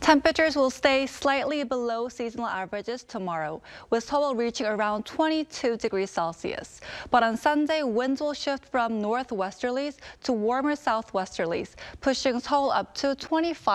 Temperatures will stay slightly below seasonal averages tomorrow, with Seoul reaching around 22 degrees Celsius. But on Sunday, winds will shift from northwesterlies to warmer southwesterlies, pushing Seoul up to 25